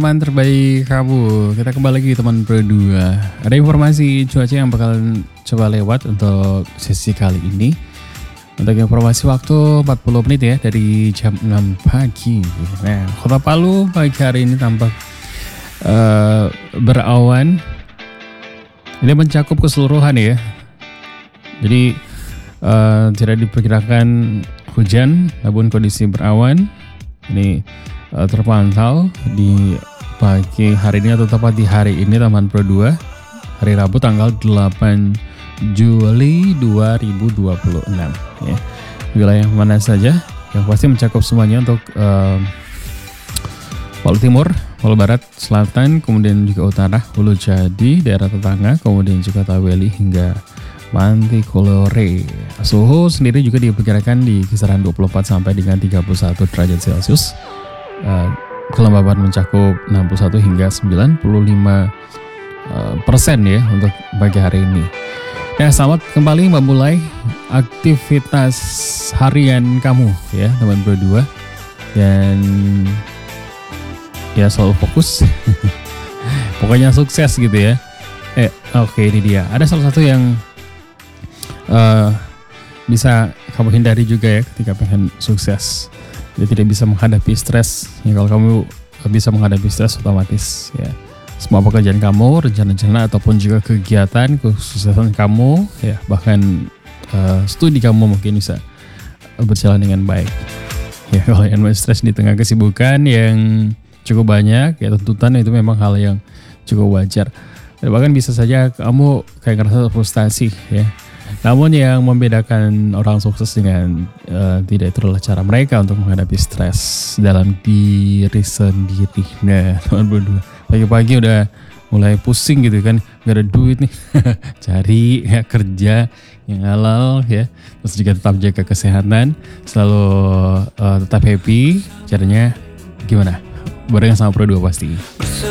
Teman terbaik kamu, kita kembali lagi teman berdua. Ada informasi cuaca yang bakalan coba lewat untuk sesi kali ini. Untuk informasi waktu 40 menit ya, dari jam 6 pagi. Nah, Kota Palu pagi hari ini tampak berawan. Ini mencakup keseluruhan ya. Jadi tidak diperkirakan hujan, namun kondisi berawan. Ini terpantau di pagi hari ini atau tepat di hari ini Taman Pro 2 hari Rabu tanggal 8 Juli 2026 ya. Wilayah mana saja yang pasti mencakup semuanya untuk Palu Timur, Palu Barat, Selatan, kemudian juga Utara, Hulu Jadi, daerah tetangga, kemudian juga Taweli hingga Mantikolore. Suhu sendiri juga diperkirakan di kisaran 24 sampai dengan 31 derajat Celcius. Kelembaban mencakup 61 hingga 95% ya untuk pagi hari ini. Nah, selamat kembali memulai aktivitas harian kamu ya teman berdua, dan ya selalu fokus. Pokoknya sukses gitu ya. Oke, ini dia. Ada salah satu yang bisa kamu hindari juga ya ketika pengen sukses. Dia tidak bisa menghadapi stres. Ya, kalau kamu bisa menghadapi stres, otomatis ya semua pekerjaan kamu, rencana-rencana ataupun juga kegiatan, kesuksesan kamu, ya bahkan studi kamu mungkin bisa berjalan dengan baik. Ya, kalau yang stres di tengah kesibukan yang cukup banyak, ya tuntutan itu memang hal yang cukup wajar. Dan bahkan bisa saja kamu kayak ngerasa frustasi ya. Namun yang membedakan orang sukses dengan tidak, itu adalah cara mereka untuk menghadapi stres dalam diri sendiri. Nah, teman berdua, pagi-pagi udah mulai pusing gitu kan, gak ada duit nih, cari ya, kerja yang halal ya, terus juga tetap jaga kesehatan, selalu tetap happy. Caranya gimana? Barengan sama Pro 2 pasti.